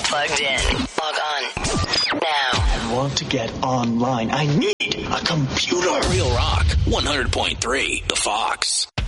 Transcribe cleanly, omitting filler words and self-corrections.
plugged in. Log on now. I want to get online. I need a computer. Real Rock 100.3 The Fox.